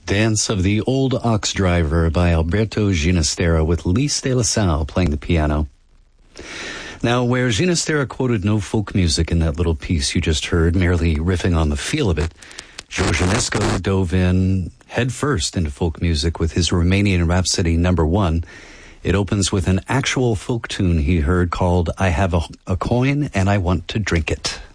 Dance of the Old Ox Driver by Alberto Ginastera with Lys de la Salle playing the piano. Now, where Ginastera quoted no folk music in that little piece you just heard, merely riffing on the feel of it, George Enesco dove in head first into folk music with his Romanian Rhapsody No. 1. It opens with an actual folk tune he heard called I Have a Coin and I Want to Drink It.